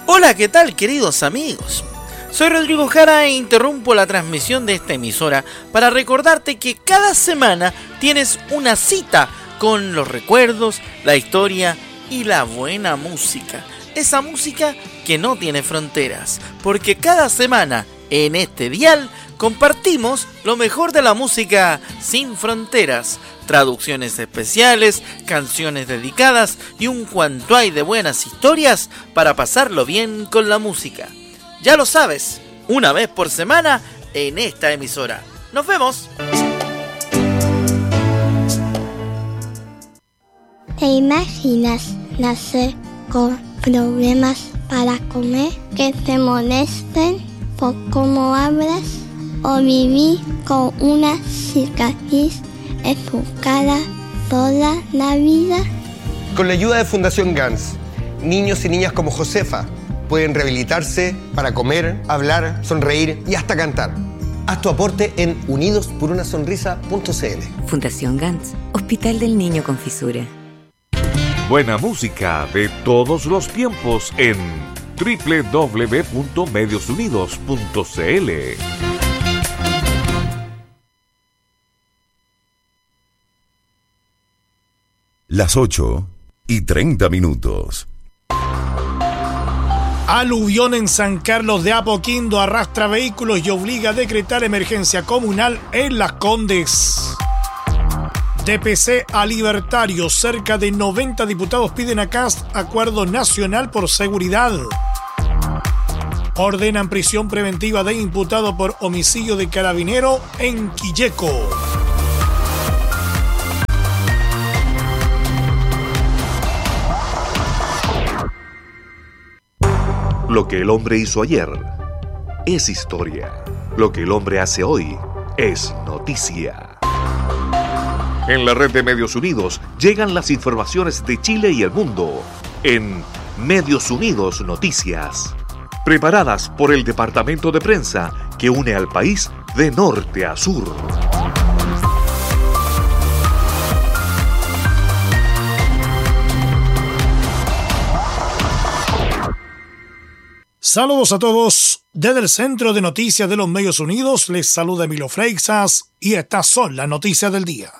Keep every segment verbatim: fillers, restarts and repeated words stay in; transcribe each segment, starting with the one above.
Hola, ¿qué tal, queridos amigos? Soy Rodrigo Jara e interrumpo la transmisión de esta emisora para recordarte que cada semana tienes una cita con los recuerdos, la historia y la buena música. Esa música que no tiene fronteras, porque cada semana en este dial compartimos lo mejor de la música sin fronteras, traducciones especiales, canciones dedicadas y un cuanto hay de buenas historias para pasarlo bien con la música. Ya lo sabes, una vez por semana en esta emisora. ¡Nos vemos! ¿Te imaginas nacer con problemas para comer, que te molesten por cómo hablas, o vivir con una cicatriz en tu cara toda la vida? Con la ayuda de Fundación Gans, niños y niñas como Josefa pueden rehabilitarse para comer, hablar, sonreír y hasta cantar. Haz tu aporte en unidos por una sonrisa punto c l. Fundación Gans, Hospital del Niño con Fisura. Buena música de todos los tiempos en doble u doble u doble u punto medios unidos punto c l. Las ocho y treinta minutos. Aluvión en San Carlos de Apoquindo arrastra vehículos y obliga a decretar emergencia comunal en Las Condes. D P C a libertarios, cerca de noventa diputados piden a Kast acuerdo nacional por seguridad. Ordenan prisión preventiva de imputado por homicidio de carabinero en Quilleco. Lo que el hombre hizo ayer es historia. Lo que el hombre hace hoy es noticia. En la red de Medios Unidos llegan las informaciones de Chile y el mundo en Medios Unidos Noticias, preparadas por el departamento de prensa que une al país de norte a sur. Saludos a todos. Desde el Centro de Noticias de los Medios Unidos les saluda Emilio Freixas y estas son las noticias del día.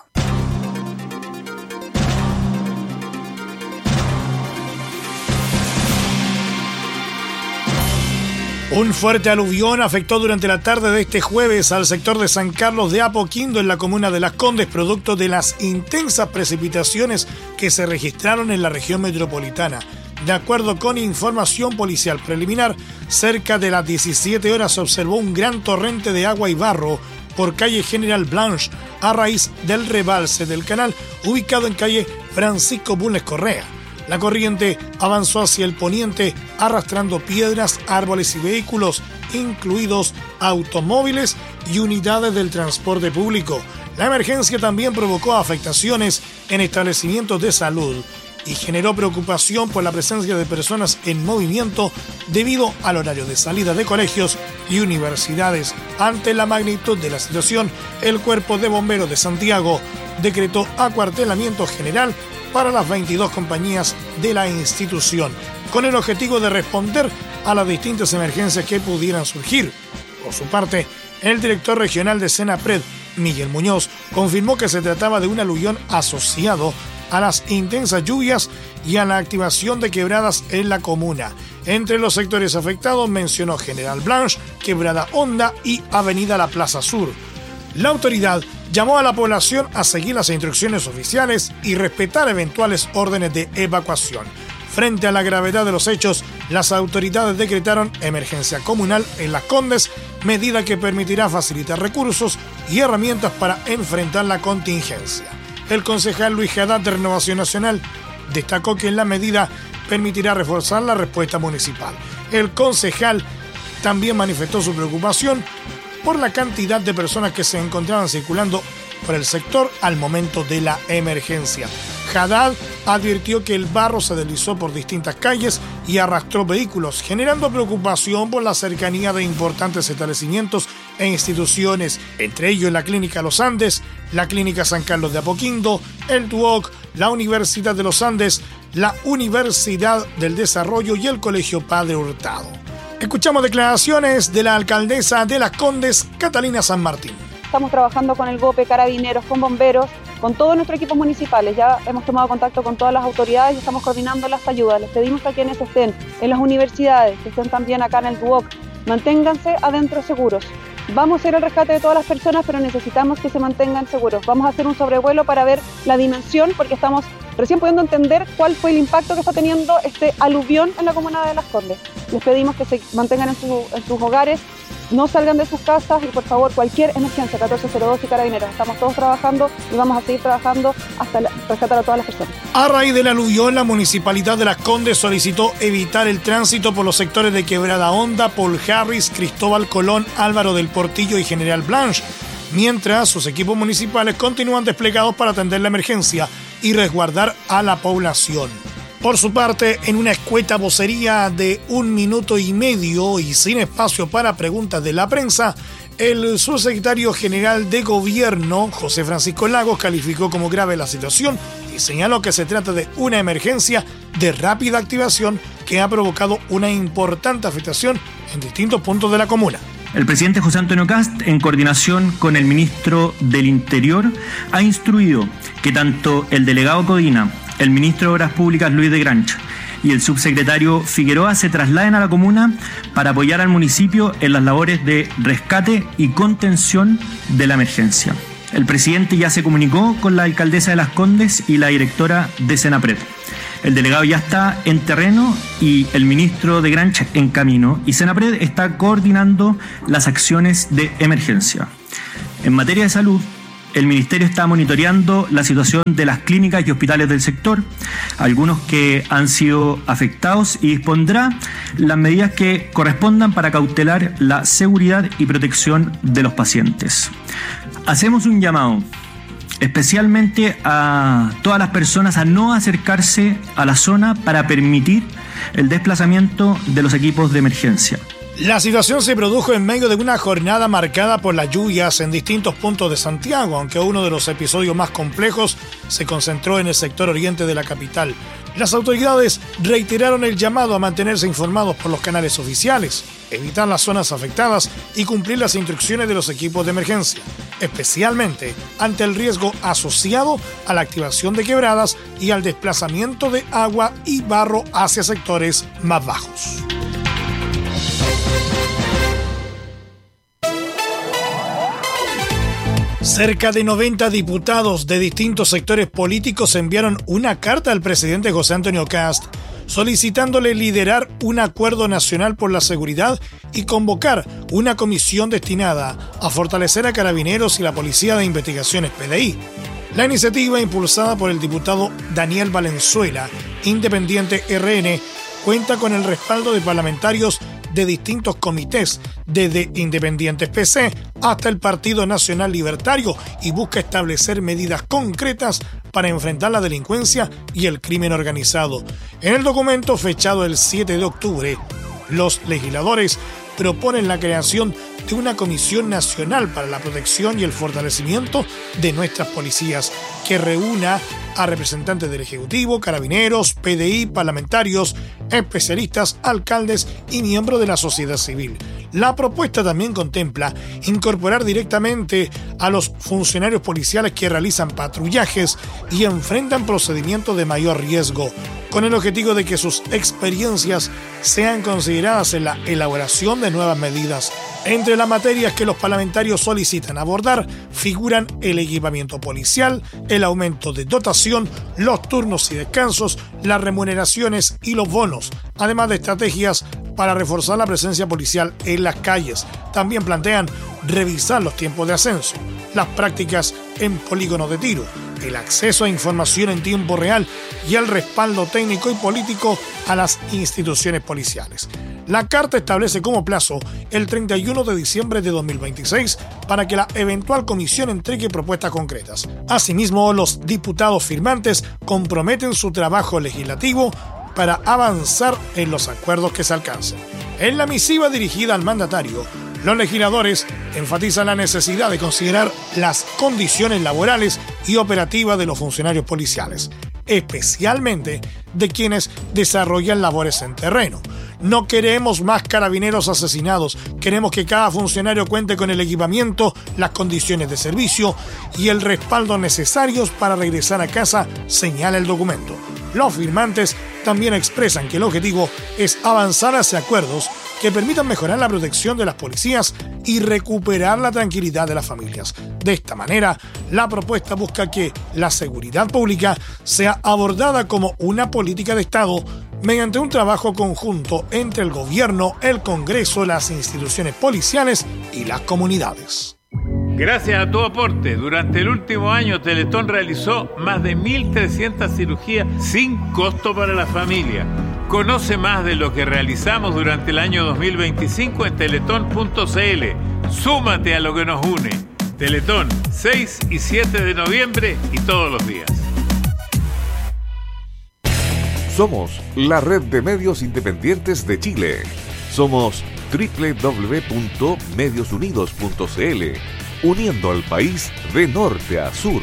Un fuerte aluvión afectó durante la tarde de este jueves al sector de San Carlos de Apoquindo en la comuna de Las Condes, producto de las intensas precipitaciones que se registraron en la región metropolitana. De acuerdo con información policial preliminar, cerca de las diecisiete horas se observó un gran torrente de agua y barro por calle General Blanche a raíz del rebalse del canal ubicado en calle Francisco Bulnes Correa. La corriente avanzó hacia el poniente arrastrando piedras, árboles y vehículos, incluidos automóviles y unidades del transporte público. La emergencia también provocó afectaciones en establecimientos de salud y generó preocupación por la presencia de personas en movimiento debido al horario de salida de colegios y universidades. Ante la magnitud de la situación, el Cuerpo de Bomberos de Santiago decretó acuartelamiento general para las veintidós compañías de la institución, con el objetivo de responder a las distintas emergencias que pudieran surgir. Por su parte, el director regional de Senapred, Miguel Muñoz, confirmó que se trataba de un aluvión asociado a las intensas lluvias y a la activación de quebradas en la comuna. Entre los sectores afectados mencionó General Blanche, Quebrada Honda y Avenida La Plaza Sur. La autoridad llamó a la población a seguir las instrucciones oficiales y respetar eventuales órdenes de evacuación. Frente a la gravedad de los hechos, las autoridades decretaron emergencia comunal en Las Condes, medida que permitirá facilitar recursos y herramientas para enfrentar la contingencia. El concejal Luis Haddad de Renovación Nacional destacó que la medida permitirá reforzar la respuesta municipal. El concejal también manifestó su preocupación por la cantidad de personas que se encontraban circulando por el sector al momento de la emergencia. Haddad advirtió que el barro se deslizó por distintas calles y arrastró vehículos, generando preocupación por la cercanía de importantes establecimientos e instituciones, entre ellos la Clínica Los Andes, la Clínica San Carlos de Apoquindo, el T U O C, la Universidad de los Andes, la Universidad del Desarrollo y el Colegio Padre Hurtado. Escuchamos declaraciones de la alcaldesa de Las Condes, Catalina San Martín. Estamos trabajando con el G O P E, Carabineros, con bomberos, con todos nuestros equipos municipales. Ya hemos tomado contacto con todas las autoridades y estamos coordinando las ayudas. Les pedimos a quienes estén en las universidades, que estén también acá en el D U O C, manténganse adentro seguros. Vamos a hacer el rescate de todas las personas, pero necesitamos que se mantengan seguros. Vamos a hacer un sobrevuelo para ver la dimensión, porque estamos recién pudiendo entender cuál fue el impacto que está teniendo este aluvión en la comuna de Las Condes. Les pedimos que se mantengan en, su, en sus hogares, no salgan de sus casas y por favor cualquier emergencia, catorce cero dos y Carabineros. Estamos todos trabajando y vamos a seguir trabajando hasta la, rescatar a todas las personas. A raíz del aluvión, la Municipalidad de Las Condes solicitó evitar el tránsito por los sectores de Quebrada Honda, Paul Harris, Cristóbal Colón, Álvaro del Portillo y General Blanche, mientras sus equipos municipales continúan desplegados para atender la emergencia y resguardar a la población. Por su parte, en una escueta vocería de un minuto y medio y sin espacio para preguntas de la prensa, el subsecretario general de Gobierno, José Francisco Lagos, calificó como grave la situación y señaló que se trata de una emergencia de rápida activación que ha provocado una importante afectación en distintos puntos de la comuna. El presidente José Antonio Kast, en coordinación con el ministro del Interior, ha instruido que tanto el delegado Codina, el ministro de Obras Públicas Luis de Granch y el subsecretario Figueroa se trasladen a la comuna para apoyar al municipio en las labores de rescate y contención de la emergencia. El presidente ya se comunicó con la alcaldesa de Las Condes y la directora de Senapred. El delegado ya está en terreno y el ministro de Granch en camino, y Senapred está coordinando las acciones de emergencia. En materia de salud, el Ministerio está monitoreando la situación de las clínicas y hospitales del sector, algunos que han sido afectados, y dispondrá las medidas que correspondan para cautelar la seguridad y protección de los pacientes. Hacemos un llamado especialmente a todas las personas a no acercarse a la zona para permitir el desplazamiento de los equipos de emergencia. La situación se produjo en medio de una jornada marcada por las lluvias en distintos puntos de Santiago, aunque uno de los episodios más complejos se concentró en el sector oriente de la capital. Las autoridades reiteraron el llamado a mantenerse informados por los canales oficiales, evitar las zonas afectadas y cumplir las instrucciones de los equipos de emergencia, especialmente ante el riesgo asociado a la activación de quebradas y al desplazamiento de agua y barro hacia sectores más bajos. Cerca de noventa diputados de distintos sectores políticos enviaron una carta al presidente José Antonio Kast solicitándole liderar un acuerdo nacional por la seguridad y convocar una comisión destinada a fortalecer a Carabineros y la Policía de Investigaciones P D I. La iniciativa, impulsada por el diputado Daniel Valenzuela, Independiente R N, cuenta con el respaldo de parlamentarios de distintos comités, desde Independientes P C hasta el Partido Nacional Libertario, y busca establecer medidas concretas para enfrentar la delincuencia y el crimen organizado. En el documento, fechado el siete de octubre, los legisladores proponen la creación de una Comisión Nacional para la Protección y el Fortalecimiento de nuestras policías, que reúna a representantes del Ejecutivo, Carabineros, P D I, parlamentarios, especialistas, alcaldes y miembros de la sociedad civil. La propuesta también contempla incorporar directamente a los funcionarios policiales que realizan patrullajes y enfrentan procedimientos de mayor riesgo, con el objetivo de que sus experiencias sean consideradas en la elaboración de nuevas medidas. Entre las materias que los parlamentarios solicitan abordar figuran el equipamiento policial, el aumento de dotación, los turnos y descansos, las remuneraciones y los bonos, además de estrategias para reforzar la presencia policial en las calles. También plantean revisar los tiempos de ascenso, las prácticas en polígonos de tiro, el acceso a información en tiempo real y el respaldo técnico y político a las instituciones policiales. La carta establece como plazo el treinta y uno de diciembre de dos mil veintiséis para que la eventual comisión entregue propuestas concretas. Asimismo, los diputados firmantes comprometen su trabajo legislativo para avanzar en los acuerdos que se alcancen. En la misiva dirigida al mandatario, Los legisladores enfatizan la necesidad de considerar las condiciones laborales y operativas de los funcionarios policiales, especialmente de quienes desarrollan labores en terreno. No queremos más carabineros asesinados, queremos que cada funcionario cuente con el equipamiento, las condiciones de servicio y el respaldo necesarios para regresar a casa, señala el documento. Los firmantes también expresan que el objetivo es avanzar hacia acuerdos que permitan mejorar la protección de las policías y recuperar la tranquilidad de las familias. De esta manera, la propuesta busca que la seguridad pública sea abordada como una política de Estado mediante un trabajo conjunto entre el gobierno, el Congreso, las instituciones policiales y las comunidades. Gracias a tu aporte, durante el último año Teletón realizó más de mil trescientas cirugías sin costo para la familia. Conoce más de lo que realizamos durante el año dos mil veinticinco en teletón punto c l. Súmate a lo que nos une. Teletón, seis y siete de noviembre y todos los días. Somos la red de medios independientes de Chile. Somos doble u doble u doble u punto medios unidos punto c l, uniendo al país de norte a sur.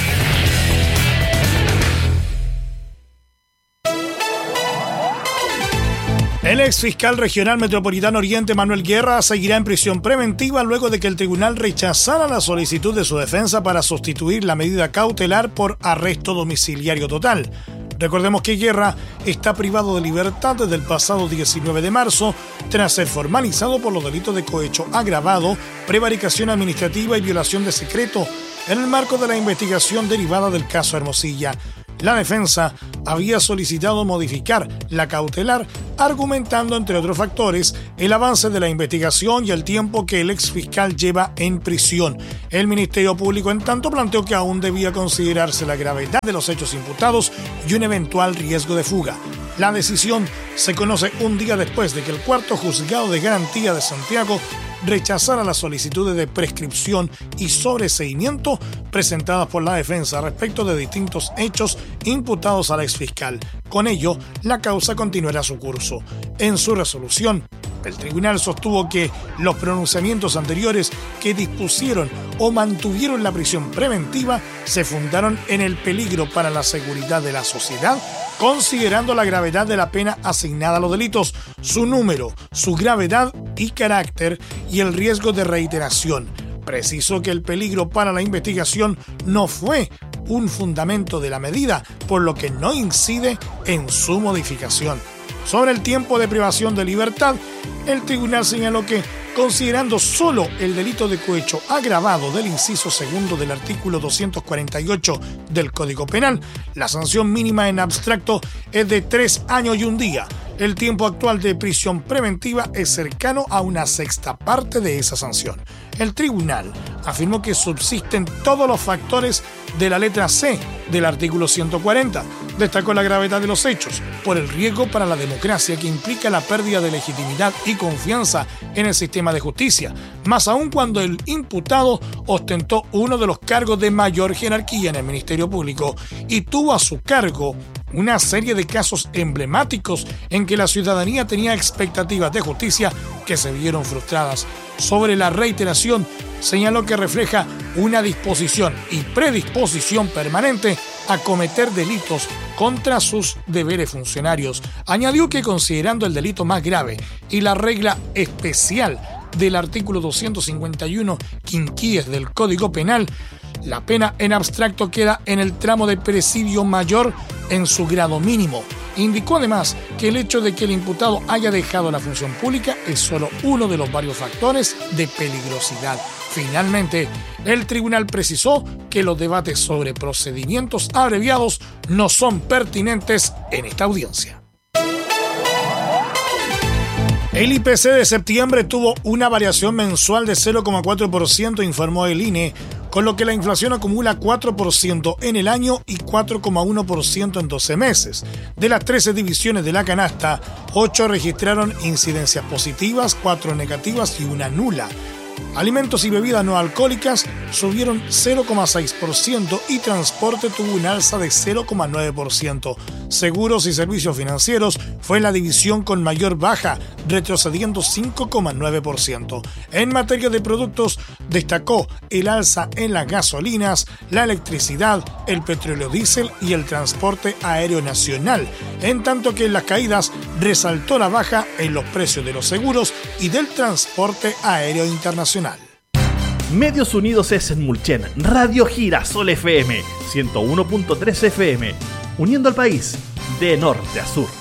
El ex fiscal regional metropolitano Oriente, Manuel Guerra, seguirá en prisión preventiva luego de que el tribunal rechazara la solicitud de su defensa para sustituir la medida cautelar por arresto domiciliario total. Recordemos que Guerra está privado de libertad desde el pasado diecinueve de marzo tras ser formalizado por los delitos de cohecho agravado, prevaricación administrativa y violación de secreto en el marco de la investigación derivada del caso Hermosilla. La defensa había solicitado modificar la cautelar, argumentando, entre otros factores, el avance de la investigación y el tiempo que el exfiscal lleva en prisión. El Ministerio Público, en tanto, planteó que aún debía considerarse la gravedad de los hechos imputados y un eventual riesgo de fuga. La decisión se conoce un día después de que el cuarto juzgado de garantía de Santiago rechazara las solicitudes de prescripción y sobreseimiento presentadas por la defensa respecto de distintos hechos imputados al exfiscal. Con ello, la causa continuará su curso. En su resolución, el tribunal sostuvo que los pronunciamientos anteriores que dispusieron o mantuvieron la prisión preventiva se fundaron en el peligro para la seguridad de la sociedad, considerando la gravedad de la pena asignada a los delitos, su número, su gravedad y carácter y el riesgo de reiteración. Precisó que el peligro para la investigación no fue un fundamento de la medida, por lo que no incide en su modificación. Sobre el tiempo de privación de libertad, el tribunal señaló que, considerando solo el delito de cohecho agravado del inciso segundo del artículo doscientos cuarenta y ocho del Código Penal, la sanción mínima en abstracto es de tres años y un día. El tiempo actual de prisión preventiva es cercano a una sexta parte de esa sanción. El tribunal afirmó que subsisten todos los factores de la letra C del artículo ciento cuarenta. Destacó la gravedad de los hechos por el riesgo para la democracia que implica la pérdida de legitimidad y confianza en el sistema de justicia, más aún cuando el imputado ostentó uno de los cargos de mayor jerarquía en el Ministerio Público y tuvo a su cargo una serie de casos emblemáticos en que la ciudadanía tenía expectativas de justicia que se vieron frustradas. Sobre la reiteración, señaló que refleja una disposición y predisposición permanente a cometer delitos contra sus deberes funcionarios. Añadió que, considerando el delito más grave y la regla especial del artículo doscientos cincuenta y uno quinquíes del Código Penal, la pena en abstracto queda en el tramo de presidio mayor en su grado mínimo. Indicó además que el hecho de que el imputado haya dejado la función pública es solo uno de los varios factores de peligrosidad. Finalmente, el tribunal precisó que los debates sobre procedimientos abreviados no son pertinentes en esta audiencia. El I P C de septiembre tuvo una variación mensual de cero coma cuatro por ciento, informó el I N E, con lo que la inflación acumula cuatro por ciento en el año y cuatro coma uno por ciento en doce meses. De las trece divisiones de la canasta, ocho registraron incidencias positivas, cuatro negativas y una nula. Alimentos y bebidas no alcohólicas subieron cero coma seis por ciento y transporte tuvo un alza de cero coma nueve por ciento. seguros y servicios financieros fue la división con mayor baja, retrocediendo cinco coma nueve por ciento. En materia de productos, destacó el alza en las gasolinas, la electricidad, el petróleo diésel y el transporte aéreo nacional, en tanto que en las caídas resaltó la baja en los precios de los seguros y del transporte aéreo internacional. Medios Unidos es en Mulchen, Radio Girasol F M, ciento uno punto tres F M, uniendo al país de norte a sur.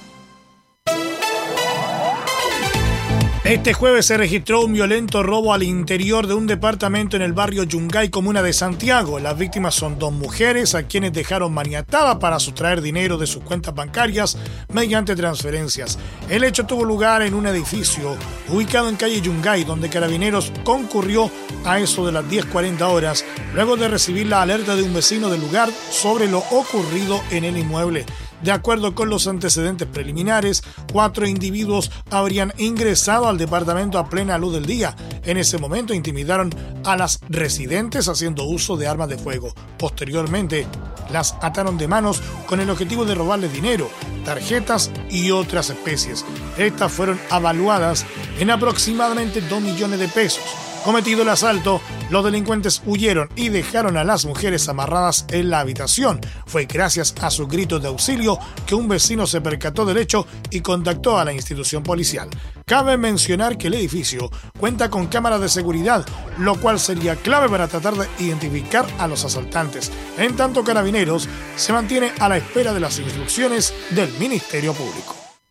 Este jueves se registró un violento robo al interior de un departamento en el barrio Yungay, comuna de Santiago. Las víctimas son dos mujeres a quienes dejaron maniatadas para sustraer dinero de sus cuentas bancarias mediante transferencias. El hecho tuvo lugar en un edificio ubicado en calle Yungay, donde Carabineros concurrió a eso de las diez cuarenta horas, luego de recibir la alerta de un vecino del lugar sobre lo ocurrido en el inmueble. De acuerdo con los antecedentes preliminares, cuatro individuos habrían ingresado al departamento a plena luz del día. En ese momento intimidaron a las residentes haciendo uso de armas de fuego. Posteriormente, las ataron de manos con el objetivo de robarles dinero, tarjetas y otras especies. Estas fueron avaluadas en aproximadamente dos millones de pesos. Cometido el asalto, los delincuentes huyeron y dejaron a las mujeres amarradas en la habitación. Fue gracias a sus gritos de auxilio que un vecino se percató del hecho y contactó a la institución policial. Cabe mencionar que el edificio cuenta con cámaras de seguridad, lo cual sería clave para tratar de identificar a los asaltantes. En tanto, Carabineros se mantiene a la espera de las instrucciones del Ministerio Público.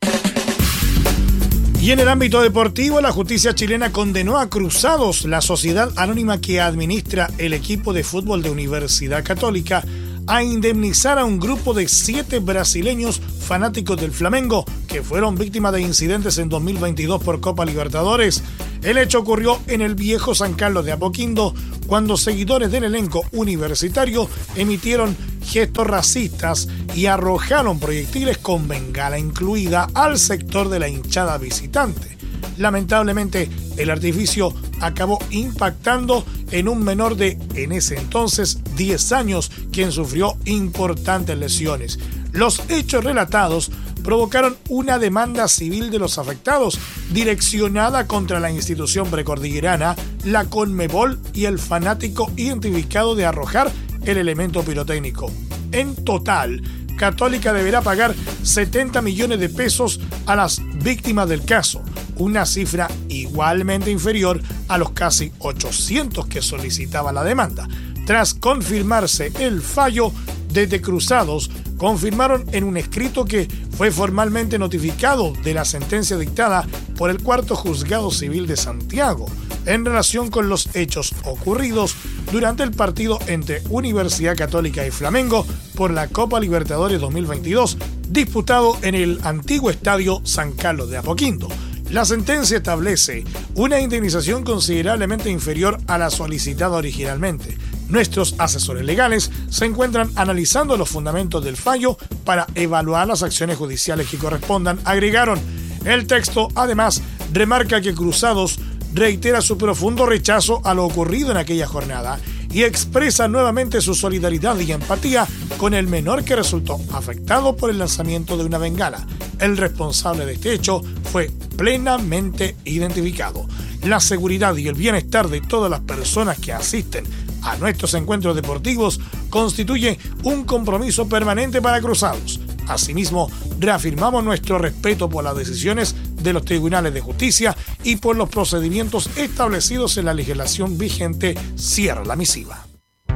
Y en el ámbito deportivo, la justicia chilena condenó a Cruzados, la sociedad anónima que administra el equipo de fútbol de Universidad Católica, a indemnizar a un grupo de siete brasileños fanáticos del Flamengo que fueron víctimas de incidentes en dos mil veintidós por Copa Libertadores. El hecho ocurrió en el viejo San Carlos de Apoquindo, cuando seguidores del elenco universitario emitieron gestos racistas y arrojaron proyectiles con bengala incluida al sector de la hinchada visitante. Lamentablemente, el artificio acabó impactando en un menor de, en ese entonces, diez años, quien sufrió importantes lesiones. Los hechos relatados provocaron una demanda civil de los afectados, direccionada contra la institución precordillerana, la Conmebol y el fanático identificado de arrojar el elemento pirotécnico. En total, Católica deberá pagar setenta millones de pesos a las víctimas del caso, una cifra igualmente inferior a los casi ochocientos que solicitaba la demanda. Tras confirmarse el fallo, desde Cruzados confirmaron en un escrito que fue formalmente notificado de la sentencia dictada por el Cuarto Juzgado Civil de Santiago en relación con los hechos ocurridos durante el partido entre Universidad Católica y Flamengo por la Copa Libertadores dos mil veintidós, disputado en el antiguo estadio San Carlos de Apoquindo. La sentencia establece una indemnización considerablemente inferior a la solicitada originalmente. Nuestros asesores legales se encuentran analizando los fundamentos del fallo para evaluar las acciones judiciales que correspondan, agregaron. El texto, además, remarca que Cruzados reitera su profundo rechazo a lo ocurrido en aquella jornada y expresa nuevamente su solidaridad y empatía con el menor que resultó afectado por el lanzamiento de una bengala. El responsable de este hecho fue plenamente identificado. La seguridad y el bienestar de todas las personas que asisten a nuestros encuentros deportivos constituye un compromiso permanente para Cruzados. Asimismo, reafirmamos nuestro respeto por las decisiones de los tribunales de justicia y por los procedimientos establecidos en la legislación vigente. Cierra la misiva.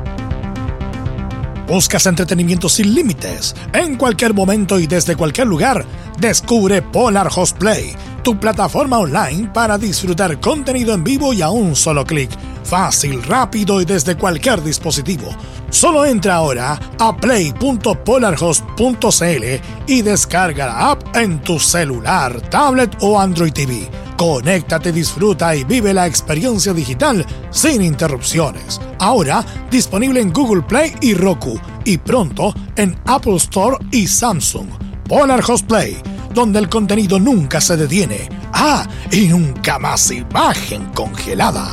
¿Buscas entretenimiento sin límites? En cualquier momento y desde cualquier lugar, descubre Polar Host Play, tu plataforma online para disfrutar contenido en vivo y a un solo clic. Fácil, rápido y desde cualquier dispositivo. Solo entra ahora a play punto polarhost punto c l y descarga la app en tu celular, tablet o Android T V. Conéctate, disfruta y vive la experiencia digital sin interrupciones. Ahora disponible en Google Play y Roku y pronto en Apple Store y Samsung. Polar Host Play, donde el contenido nunca se detiene. Ah, y nunca más imagen congelada.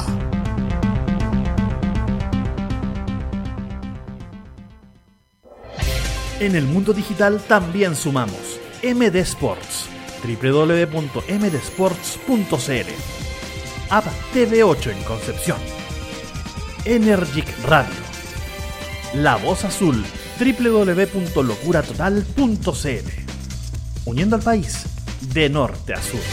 En el mundo digital también sumamos M D Sports, doble u doble u doble u punto m d sports punto c l, App T V ocho en Concepción, Energic Radio, La Voz Azul, doble u doble u doble u punto locura total punto c l, uniendo al país de norte a sur.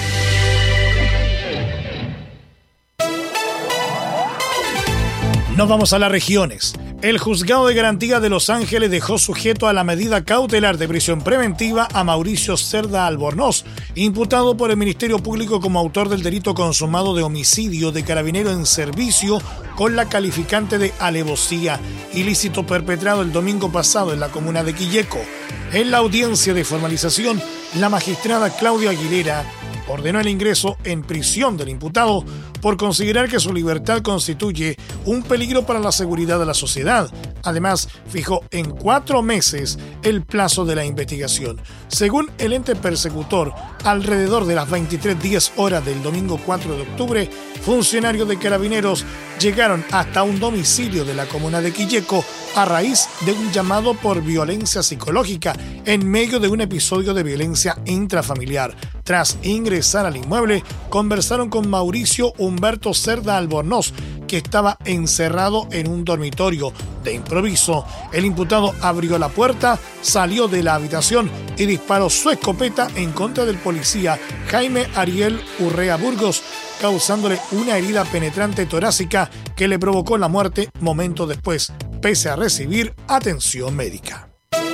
Nos vamos a las regiones. El Juzgado de Garantía de Los Ángeles dejó sujeto a la medida cautelar de prisión preventiva a Mauricio Cerda Albornoz, imputado por el Ministerio Público como autor del delito consumado de homicidio de carabinero en servicio con la calificante de alevosía, ilícito perpetrado el domingo pasado en la comuna de Quilleco. En la audiencia de formalización, la magistrada Claudia Aguilera ordenó el ingreso en prisión del imputado por considerar que su libertad constituye un peligro para la seguridad de la sociedad. Además, fijó en cuatro meses el plazo de la investigación. Según el ente persecutor, alrededor de las veintitrés diez horas del domingo cuatro de octubre, funcionarios de Carabineros llegaron hasta un domicilio de la comuna de Quilleco a raíz de un llamado por violencia psicológica en medio de un episodio de violencia intrafamiliar. Tras ingresar al inmueble, conversaron con Mauricio Humberto Cerda Albornoz, que estaba encerrado en un dormitorio. De improviso, el imputado abrió la puerta, salió de la habitación y disparó su escopeta en contra del policía Jaime Ariel Urrea Burgos, causándole una herida penetrante torácica que le provocó la muerte momentos después, pese a recibir atención médica.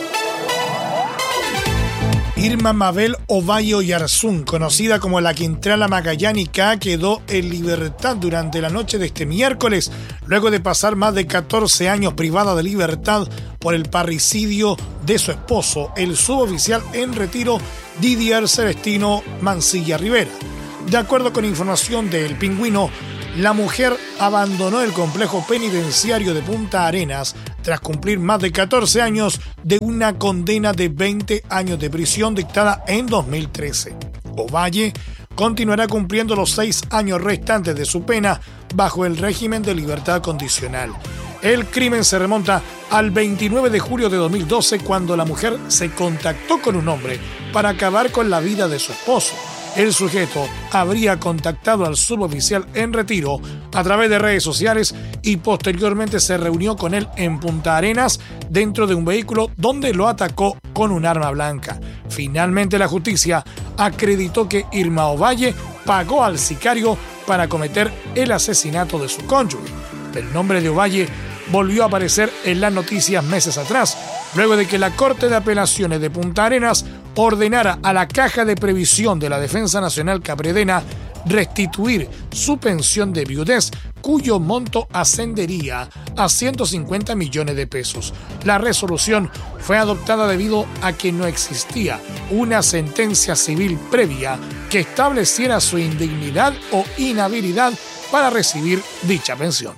Irma Mabel Ovalle Oyarzún, conocida como la Quintrala Magallánica, quedó en libertad durante la noche de este miércoles, luego de pasar más de catorce años privada de libertad por el parricidio de su esposo, el suboficial en retiro Didier Celestino Mancilla Rivera. De acuerdo con información de El Pingüino, la mujer abandonó el complejo penitenciario de Punta Arenas tras cumplir más de catorce años de una condena de veinte años de prisión dictada en dos mil trece. Ovalle continuará cumpliendo los seis años restantes de su pena bajo el régimen de libertad condicional. El crimen se remonta al veintinueve de julio de dos mil doce, cuando la mujer se contactó con un hombre para acabar con la vida de su esposo. El sujeto habría contactado al suboficial en retiro a través de redes sociales y posteriormente se reunió con él en Punta Arenas dentro de un vehículo donde lo atacó con un arma blanca. Finalmente, la justicia acreditó que Irma Ovalle pagó al sicario para cometer el asesinato de su cónyuge. El nombre de Ovalle volvió a aparecer en las noticias meses atrás, luego de que la Corte de Apelaciones de Punta Arenas ordenara a la Caja de Previsión de la Defensa Nacional Capredena restituir su pensión de viudez, cuyo monto ascendería a ciento cincuenta millones de pesos. La resolución fue adoptada debido a que no existía una sentencia civil previa que estableciera su indignidad o inhabilidad para recibir dicha pensión.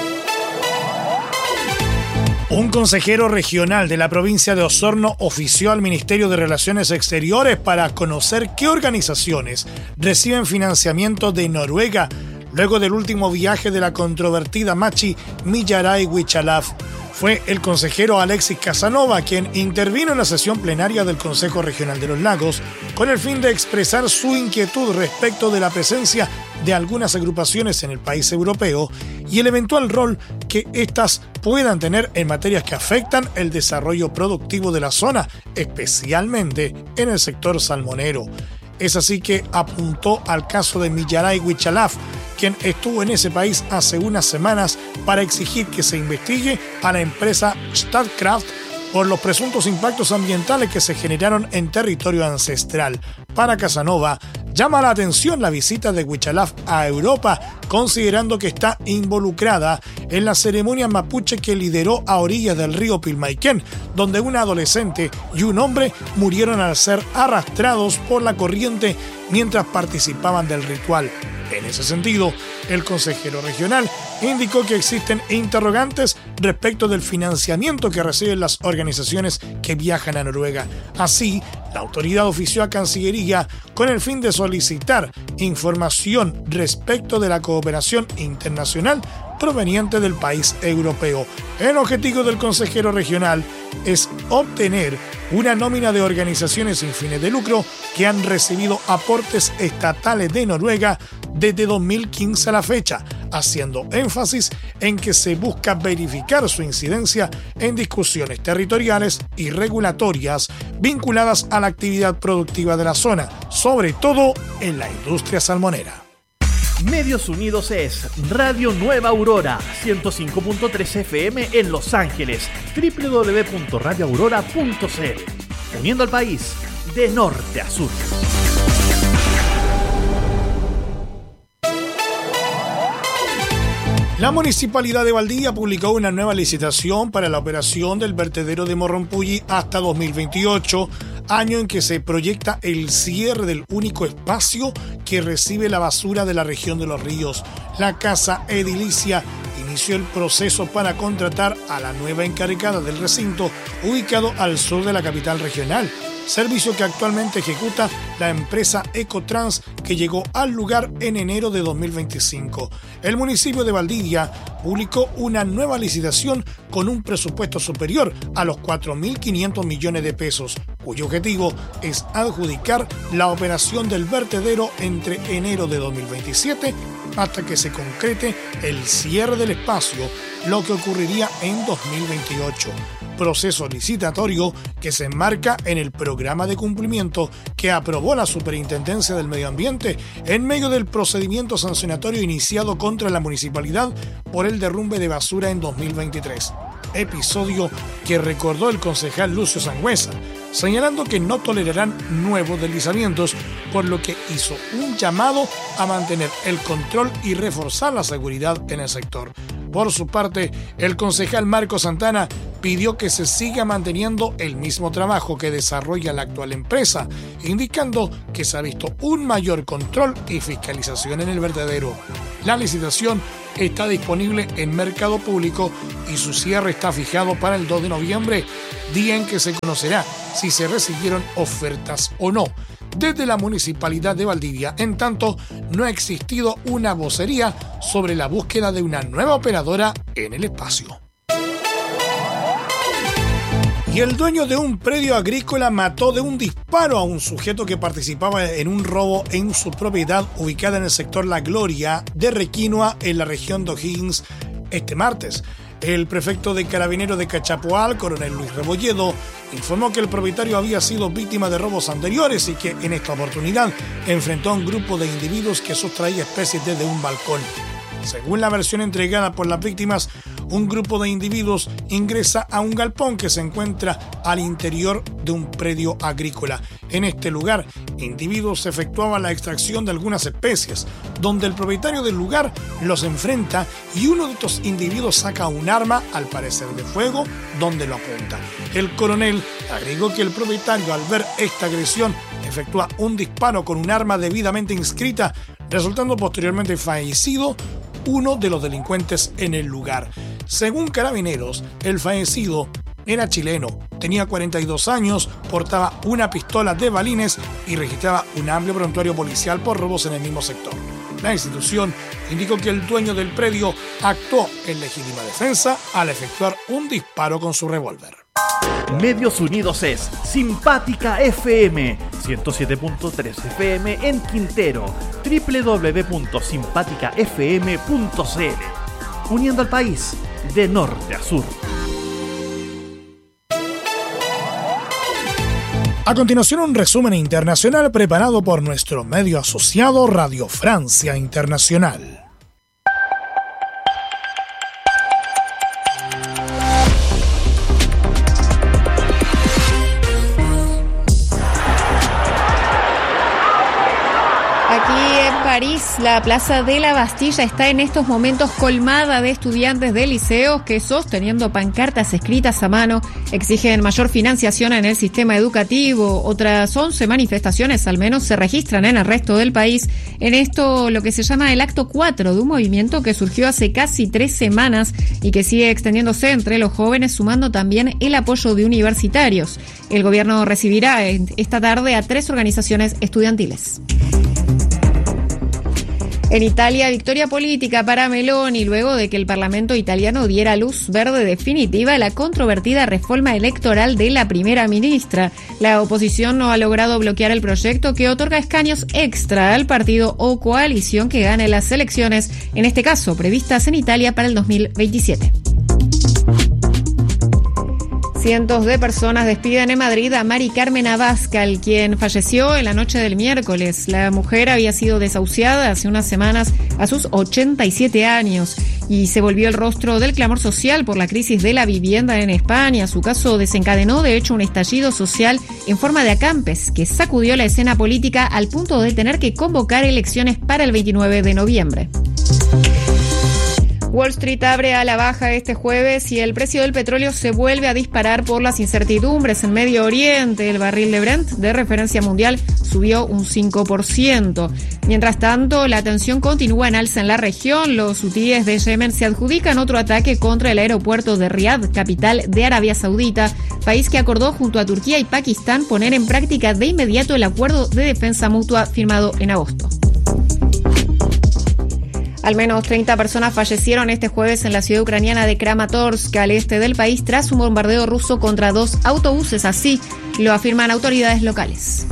Un consejero regional de la provincia de Osorno ofició al Ministerio de Relaciones Exteriores para conocer qué organizaciones reciben financiamiento de Noruega luego del último viaje de la controvertida machi Millaray Huichalaf. Fue el consejero Alexis Casanova quien intervino en la sesión plenaria del Consejo Regional de los Lagos con el fin de expresar su inquietud respecto de la presencia de algunas agrupaciones en el país europeo y el eventual rol que éstas puedan tener en materias que afectan el desarrollo productivo de la zona, especialmente en el sector salmonero. Es así que apuntó al caso de Millaray Huichalaf, quien estuvo en ese país hace unas semanas para exigir que se investigue a la empresa Statkraft por los presuntos impactos ambientales que se generaron en territorio ancestral. Para Casanova, llama la atención la visita de Huichalaf a Europa, considerando que está involucrada en la ceremonia mapuche que lideró a orillas del río Pilmaiquén, donde una adolescente y un hombre murieron al ser arrastrados por la corriente mientras participaban del ritual. En ese sentido, el consejero regional indicó que existen interrogantes respecto del financiamiento que reciben las organizaciones que viajan a Noruega. Así, la autoridad ofició a Cancillería con el fin de solicitar información respecto de la cooperación internacional provenientes del país europeo. El objetivo del consejero regional es obtener una nómina de organizaciones sin fines de lucro que han recibido aportes estatales de Noruega desde dos mil quince a la fecha, haciendo énfasis en que se busca verificar su incidencia en discusiones territoriales y regulatorias vinculadas a la actividad productiva de la zona, sobre todo en la industria salmonera. Medios Unidos es Radio Nueva Aurora, ciento cinco punto tres F M en Los Ángeles, doble u doble u doble u punto radio aurora punto c l, uniendo al país de norte a sur. La Municipalidad de Valdivia publicó una nueva licitación para la operación del vertedero de Morrompulli hasta dos mil veintiocho, año en que se proyecta el cierre del único espacio que recibe la basura de la región de Los Ríos. La Casa Edilicia inició el proceso para contratar a la nueva encargada del recinto, ubicado al sur de la capital regional, servicio que actualmente ejecuta la empresa Ecotrans, que llegó al lugar en enero de dos mil veinticinco. El municipio de Valdivia publicó una nueva licitación con un presupuesto superior a los cuatro mil quinientos millones de pesos, cuyo objetivo es adjudicar la operación del vertedero entre enero de dos mil veintisiete hasta que se concrete el cierre del espacio, lo que ocurriría en dos mil veintiocho. Proceso licitatorio que se enmarca en el programa de cumplimiento que aprobó la Superintendencia del Medio Ambiente en medio del procedimiento sancionatorio iniciado contra la municipalidad por el derrumbe de basura en dos mil veintitrés. Episodio que recordó el concejal Lucio Sangüesa, señalando que no tolerarán nuevos deslizamientos, por lo que hizo un llamado a mantener el control y reforzar la seguridad en el sector. Por su parte, el concejal Marco Santana pidió que se siga manteniendo el mismo trabajo que desarrolla la actual empresa, indicando que se ha visto un mayor control y fiscalización en el vertedero. La licitación está disponible en Mercado Público y su cierre está fijado para el dos de noviembre, día en que se conocerá si se recibieron ofertas o no. Desde la Municipalidad de Valdivia, en tanto, no ha existido una vocería sobre la búsqueda de una nueva operadora en el espacio. Y el dueño de un predio agrícola mató de un disparo a un sujeto que participaba en un robo en su propiedad ubicada en el sector La Gloria de Requinoa, en la región de O'Higgins, este martes. El prefecto de Carabineros de Cachapoal, coronel Luis Rebolledo, informó que el propietario había sido víctima de robos anteriores y que en esta oportunidad enfrentó a un grupo de individuos que sustraía especies desde un balcón. Según la versión entregada por las víctimas, un grupo de individuos ingresa a un galpón que se encuentra al interior de un predio agrícola. En este lugar, individuos efectuaban la extracción de algunas especies, donde el propietario del lugar los enfrenta y uno de estos individuos saca un arma, al parecer de fuego, donde lo apunta. El coronel agregó que el propietario, al ver esta agresión, efectúa un disparo con un arma debidamente inscrita, resultando posteriormente fallecido uno de los delincuentes en el lugar. Según Carabineros, el fallecido era chileno, tenía cuarenta y dos años, portaba una pistola de balines y registraba un amplio prontuario policial por robos en el mismo sector. La institución indicó que el dueño del predio actuó en legítima defensa al efectuar un disparo con su revólver. Medios Unidos es Simpática F M, ciento siete punto tres F M en Quintero, doble u doble u doble u punto simpática f m punto c l, uniendo al país de norte a sur. A continuación, un resumen internacional preparado por nuestro medio asociado Radio Francia Internacional. París, la plaza de la Bastilla está en estos momentos colmada de estudiantes de liceos que, sosteniendo pancartas escritas a mano, exigen mayor financiación en el sistema educativo. Otras once manifestaciones al menos se registran en el resto del país, en esto lo que se llama el acto cuatro de un movimiento que surgió hace casi tres semanas y que sigue extendiéndose entre los jóvenes, sumando también el apoyo de universitarios. El gobierno recibirá esta tarde a tres organizaciones estudiantiles. En Italia, victoria política para Meloni luego de que el Parlamento italiano diera luz verde definitiva a la controvertida reforma electoral de la primera ministra. La oposición no ha logrado bloquear el proyecto que otorga escaños extra al partido o coalición que gane las elecciones, en este caso previstas en Italia para el dos mil veintisiete. Cientos de personas despiden en Madrid a Mari Carmen Abascal, quien falleció en la noche del miércoles. La mujer había sido desahuciada hace unas semanas a sus ochenta y siete años y se volvió el rostro del clamor social por la crisis de la vivienda en España. Su caso desencadenó, de hecho, un estallido social en forma de acampes que sacudió la escena política al punto de tener que convocar elecciones para el veintinueve de noviembre. Wall Street abre a la baja este jueves y el precio del petróleo se vuelve a disparar por las incertidumbres en Medio Oriente. El barril de Brent de referencia mundial subió un cinco por ciento. Mientras tanto, la tensión continúa en alza en la región. Los hutíes de Yemen se adjudican otro ataque contra el aeropuerto de Riad, capital de Arabia Saudita, país que acordó junto a Turquía y Pakistán poner en práctica de inmediato el acuerdo de defensa mutua firmado en agosto. Al menos treinta personas fallecieron este jueves en la ciudad ucraniana de Kramatorsk, al este del país, tras un bombardeo ruso contra dos autobuses. Así lo afirman autoridades locales.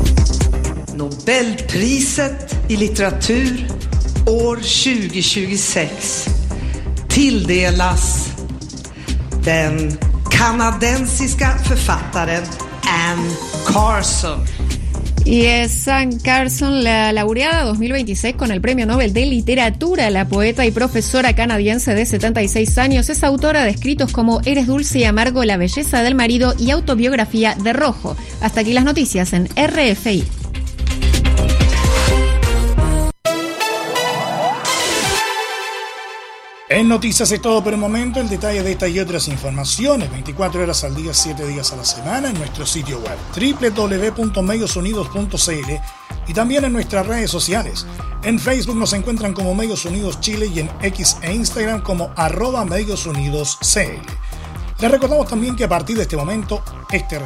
Nobelpriset i litteratur år tjugo tjugosex tilldelas den kanadensiska författaren Anne Carson. Y es Anne Carson la laureada dos mil veintiséis con el Premio Nobel de Literatura. La poeta y profesora canadiense de setenta y seis años es autora de escritos como Eres dulce y amargo, La belleza del marido y Autobiografía de Rojo. Hasta aquí las noticias en R F I. En Noticias es todo por el momento. El detalle de estas y otras informaciones veinticuatro horas al día, siete días a la semana en nuestro sitio web doble u doble u doble u punto medios unidos punto c l y también en nuestras redes sociales. En Facebook nos encuentran como Medios Unidos Chile y en X e Instagram como arroba Medios Unidos C L. Les recordamos también que a partir de este momento este